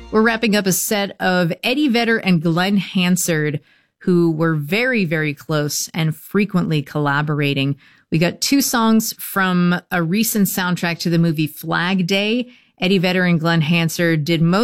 We're wrapping up a set of Eddie Vedder and Glenn Hansard, who were very, very close and frequently collaborating. We got two songs from a recent soundtrack to the movie Flag Day. Eddie Vedder and Glenn Hansard did most